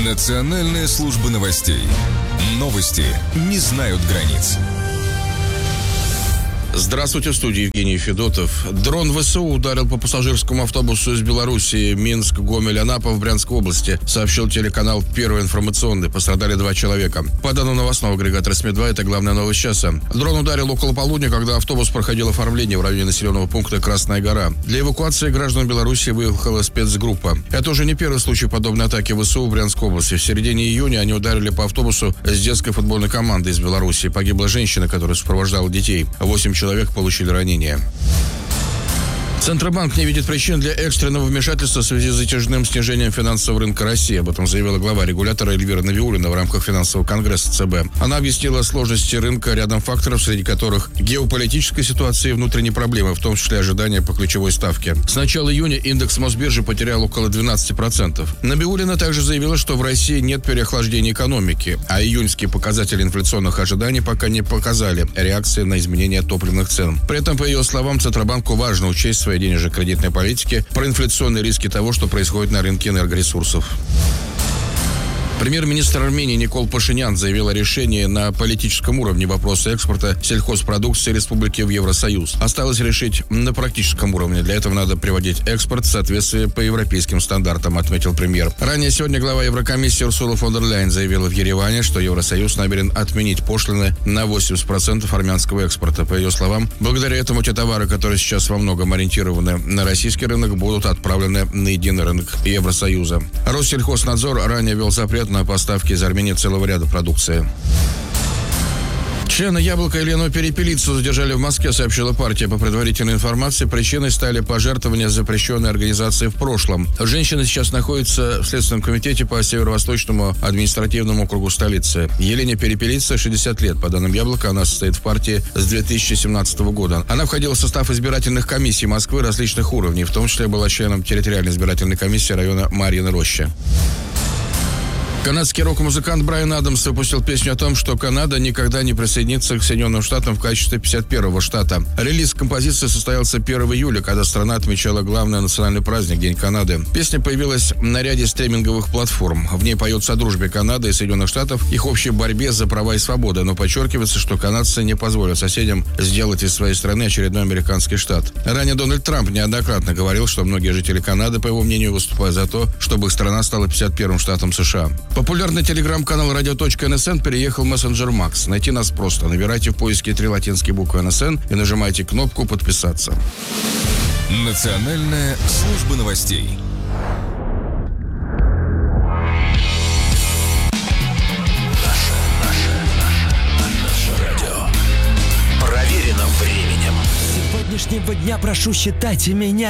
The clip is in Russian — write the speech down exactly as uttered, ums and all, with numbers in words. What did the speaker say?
Национальная служба новостей. Новости не знают границ. Здравствуйте, в студии Евгений Федотов. Дрон ВСУ ударил по пассажирскому автобусу из Белоруссии Минск, Гомель, Анапа в Брянской области, сообщил телеканал Первый информационный. Пострадали два человека. По данным новостного агрегатора СМИ два, это главная новость часа. Дрон ударил около полудня, когда автобус проходил оформление в районе населенного пункта Красная Гора. Для эвакуации граждан Беларуси выехала спецгруппа. Это уже не первый случай подобной атаки ВСУ в Брянской области. В середине июня они ударили по автобусу с детской футбольной командой из Беларуси. Погибла женщина, которая сопровождала детей. Восемь человек получили ранения. Центробанк не видит причин для экстренного вмешательства в связи с затяжным снижением финансового рынка России. Об этом заявила глава регулятора Эльвира Навиуллина в рамках финансового конгресса ЦБ. Она объяснила сложности рынка рядом факторов, среди которых геополитическая ситуация и внутренние проблемы, в том числе ожидания по ключевой ставке. С начала июня индекс Мосбиржи потерял около двенадцати процентов. Навиуллина также заявила, что в России нет переохлаждения экономики, а июньские показатели инфляционных ожиданий пока не показали реакции на изменения топливных цен. При этом, по ее словам, Центробанку важно учесть свои денежно-кредитной политики, проинфляционные риски того, что происходит на рынке энергоресурсов. Премьер-министр Армении Никол Пашинян заявил о решении на политическом уровне вопроса экспорта сельхозпродукции республики в Евросоюз. Осталось решить на практическом уровне. Для этого надо приводить экспорт в соответствие по европейским стандартам, отметил премьер. Ранее сегодня глава Еврокомиссии Урсула фон дер Ляйен заявила в Ереване, что Евросоюз намерен отменить пошлины на восемьдесят процентов армянского экспорта. По ее словам, благодаря этому те товары, которые сейчас во многом ориентированы на российский рынок, будут отправлены на единый рынок Евросоюза. Россельхознадзор ранее ввел запрет на поставки из Армении целого ряда продукции. Члена «Яблока» Елену Перепелицу задержали в Москве, сообщила партия. По предварительной информации, причиной стали пожертвования запрещенной организации в прошлом. Женщина сейчас находится в Следственном комитете по Северо-Восточному административному округу столицы. Елене Перепелице шестьдесят лет. По данным «Яблока», она состоит в партии с две тысячи семнадцатого года. Она входила в состав избирательных комиссий Москвы различных уровней, в том числе была членом территориальной избирательной комиссии района Марьиной Рощи. Канадский рок-музыкант Брайан Адамс выпустил песню о том, что Канада никогда не присоединится к Соединенным Штатам в качестве пятьдесят первого штата. Релиз композиции состоялся первого июля, когда страна отмечала главный национальный праздник – День Канады. Песня появилась на ряде стриминговых платформ. В ней поется о дружбе Канады и Соединенных Штатов, их общей борьбе за права и свободы, но подчеркивается, что канадцы не позволят соседям сделать из своей страны очередной американский штат. Ранее Дональд Трамп неоднократно говорил, что многие жители Канады, по его мнению, выступают за то, чтобы их страна стала пятьдесят первым штатом США. Популярный телеграм-канал радио точка эн эс эн переехал в мессенджер Макс. Найти нас просто. Набирайте в поиске три латинские буквы эн эс эн и нажимайте кнопку «Подписаться». Национальная служба новостей. Наше, наше, наше, наше радио. Проверено временем. С сегодняшнего дня прошу считайте меня